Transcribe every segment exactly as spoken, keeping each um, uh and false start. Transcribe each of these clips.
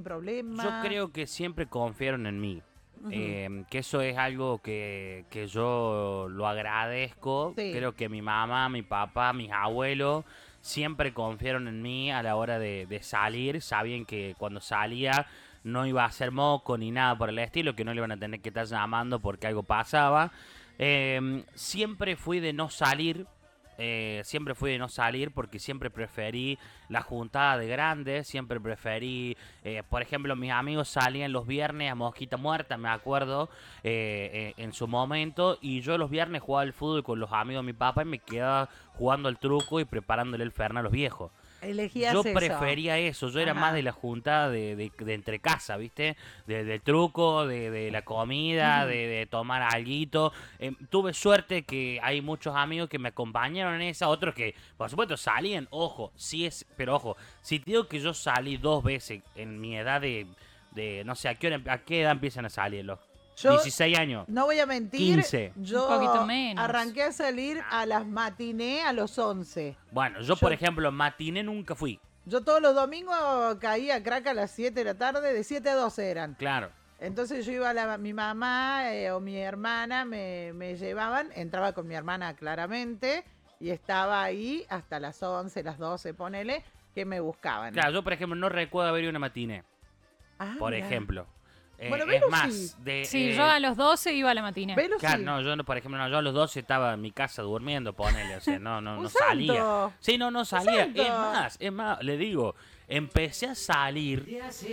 problema. Yo creo que siempre confiaron en mí. Ujú. Eh, que eso es algo que, que yo lo agradezco. Sí. Creo que mi mamá, mi papá, mis abuelos siempre confiaron en mí a la hora de, de salir. Sabían que cuando salía no iba a hacer moco ni nada por el estilo, que no le iban a tener que estar llamando porque algo pasaba. Eh, siempre fui de no salir. Eh, siempre fui de no salir porque siempre preferí la juntada de grandes, siempre preferí, eh, por ejemplo, mis amigos salían los viernes a Mosquita Muerta, me acuerdo, eh, eh, en su momento, y yo los viernes jugaba al fútbol con los amigos de mi papá y me quedaba jugando al truco y preparándole el fernet a los viejos. Elegías Yo eso. prefería eso, yo era Ajá. más de la juntada de, de, de entre casa, ¿viste? De, del truco, de, de la comida, Ujú. de, de tomar alguito. Eh, tuve suerte que hay muchos amigos que me acompañaron en esa, otros que, por supuesto, salían, ojo, sí es, pero ojo, si te digo que yo salí dos veces en mi edad de, de no sé, ¿a qué, hora, a qué edad empiezan a salir los Yo dieciséis años? no voy a mentir, quince. yo Un poquito menos. arranqué a salir a las matiné a los once. Bueno, yo, Yo- por ejemplo, matiné nunca fui, Yo todos los domingos caía a crack a las siete de la tarde, de siete a doce eran. claro. Entonces yo iba a la, mi mamá eh, o mi hermana me, me llevaban, entraba con mi hermana claramente y estaba ahí hasta las once, las doce, ponele, que me buscaban. Claro, yo, por ejemplo, no recuerdo haber ido a una matiné, Ah, por mirá. ejemplo. Eh, Bueno, es Belu más, sí. de, Sí, eh, yo a los doce iba a la matina. Belu Claro, sí. no, yo no, por ejemplo, no, yo a los doce estaba en mi casa durmiendo, ponele, o sea, no, no, Un no santo. salía. Sí, no, no salía. santo. Es más, es más, le digo, empecé a salir,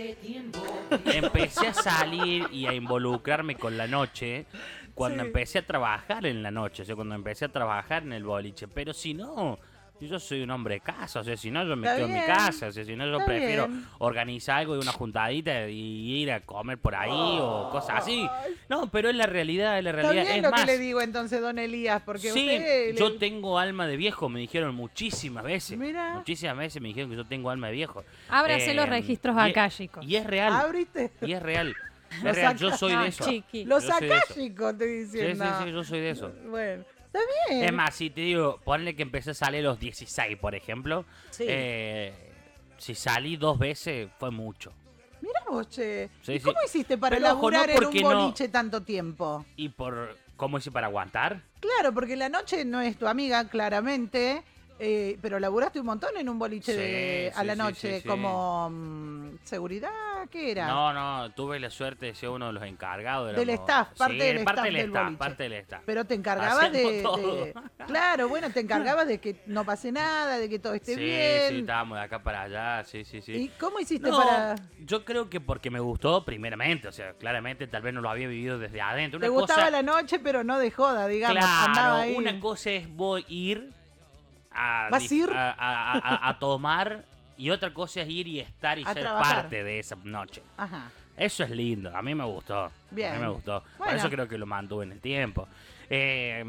empecé a salir y a involucrarme con la noche cuando Sí. empecé a trabajar en la noche, o sea, cuando empecé a trabajar en el boliche. Pero si no, yo soy un hombre de casa, o sea, si no yo me Está quedo en mi bien. casa, o sea, si no yo Está prefiero bien. organizar algo de una juntadita y ir a comer por ahí o cosas así. No, pero es la realidad, es la Está realidad. bien Es lo más, que le digo entonces, don Elías, porque sí, usted... yo le- tengo alma de viejo, me dijeron muchísimas veces. Mira. Muchísimas veces me dijeron que yo tengo alma de viejo. Ábrase los Eh, registros y es- acá, chicos. Y es real. ¿Abriste? Y es real. Lo Es real, yo saca- soy No, de eso. chiqui. Los Yo soy de eso. acálicos, estoy Sí, diciendo. sí, sí, yo soy de eso. Bueno, está bien. Es más, si te digo, ponle que empecé a salir a los dieciséis, por ejemplo. Sí. eh, si salí dos veces, fue mucho. Mira vos, che. Sí, ¿Y sí. cómo hiciste para Pero ojo, no laburar en un porque no- boliche tanto tiempo? ¿Y por cómo hice para aguantar? Claro, porque la noche no es tu amiga, claramente. eh, pero laburaste un montón en un boliche Sí, de- a sí, la sí, noche, sí, sí. como mm, seguridad, ¿qué era? No, no, tuve la suerte de ser uno de los encargados. Del éramos- staff, parte sí, del parte staff del del staff, boliche. parte del staff. Pero te encargabas de, Hacíamos de- todo. Claro, bueno, te encargabas de que no pase nada, de que todo esté Sí, bien. sí, estábamos de acá para allá, sí, sí, sí. ¿Y cómo hiciste No, para...? yo creo que porque me gustó primeramente, o sea, claramente tal vez no lo había vivido desde adentro. Una Te gustaba cosa, la noche, pero no de joda, digamos. claro, andaba ahí. una cosa es voy ir a, ¿Vas a dif- ir? a, a- a- a tomar y otra cosa es ir y estar y A ser trabajar. parte de esa noche. Ajá. Eso es lindo, a mí me gustó. Bien. A mí me gustó. Por Bueno. eso creo que lo mantuve en el tiempo. Eh,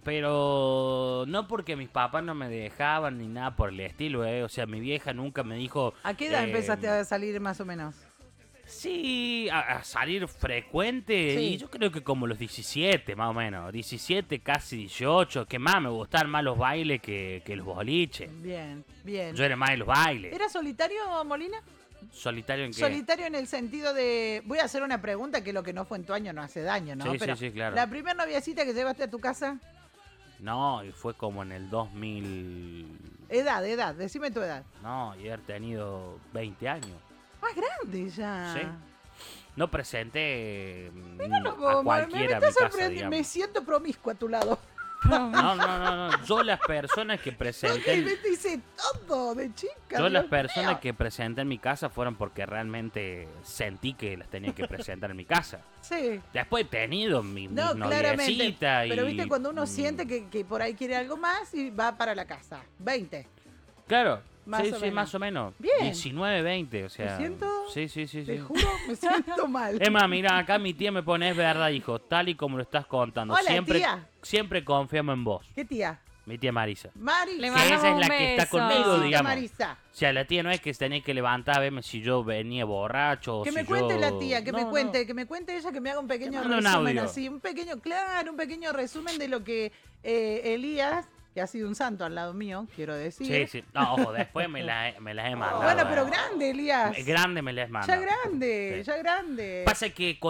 pero no porque mis papás no me dejaban ni nada por el estilo, eh. O sea, mi vieja nunca me dijo... ¿A qué edad eh, empezaste a salir más o menos? Sí, a, a salir frecuente, Sí. y yo creo que como los diecisiete más o menos, diecisiete, casi dieciocho, que más me gustaban más los bailes que, que los boliches. Bien, bien. Yo era más de los bailes. ¿Era solitario, Molina? ¿Solitario en qué? Solitario en el sentido de... Voy a hacer una pregunta que lo que no fue en tu año no hace daño, ¿no? Sí, sí, Pero sí, claro. ¿la primera noviacita que llevaste a tu casa? No, y fue como en el dos mil... Edad, edad, decime tu edad. No, y haber tenido veinte años. Más grande ya. Sí. No presenté mm, No, a como- me, cualquiera a me mi estás casa, sorprendiendo, me digamos. siento promiscua a tu lado. No, no, no, no. Yo las personas que Porque presenté... me dice todo de chica. Yo las Dios personas mío. que presenté en mi casa fueron porque realmente sentí que las tenía que presentar en mi casa. Sí. Después he tenido mi, mi No, claramente. noviecita y... Pero viste cuando uno mm, siente que, que por ahí quiere algo más y va para la casa. veinte. Claro, Más sí, o sí, menos. más o menos. Bien. diecinueve, veinte, o sea... siento- Sí, sí, sí, Te sí. juro, me siento mal. Es más, mira, acá mi tía me pone, es verdad, hijo, tal y como lo estás contando. Hola, siempre, tía. siempre confiamos en vos, ¿Qué tía? mi tía Marisa. Marisa. Le Que mandamos esa es un la que está beso. conmigo, Besito, digamos. Marisa. O sea, la tía no es que se tenía que levantar a verme si yo venía borracho o Que si me cuente yo- la tía, que No, me no. cuente, que me cuente ella, que me haga un pequeño Que mande un resumen audio. así, un pequeño, claro, un pequeño resumen de lo que eh, Elías que ha sido un santo al lado mío, quiero decir. Sí, sí. No, ojo, después me las he, me las he mandado. Bueno, pero eh. grande, Elías. Grande me las he mandado. Ya grande, Sí. ya grande. Pasa que